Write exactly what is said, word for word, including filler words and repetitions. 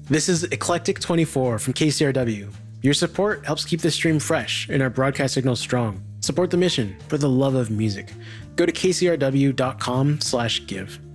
This is Eclectic twenty-four from K C R W. Your support helps keep this stream fresh and our broadcast signal strong. Support the mission for the love of music. Go to kcrw.com slash give.